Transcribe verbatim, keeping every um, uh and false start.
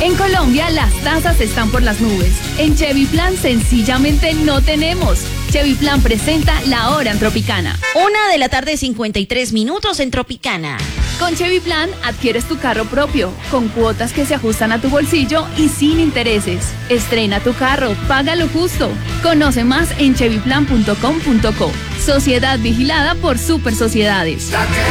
En Colombia las tasas están por las nubes. En Chevy Plan sencillamente no tenemos. Chevy Plan presenta La Hora en Tropicana. Una de la tarde, cincuenta y tres minutos en Tropicana. Con Chevy Plan adquieres tu carro propio, con cuotas que se ajustan a tu bolsillo y sin intereses. Estrena tu carro, paga lo justo. Conoce más en chevy plan punto com punto co. Sociedad vigilada por Super Sociedades.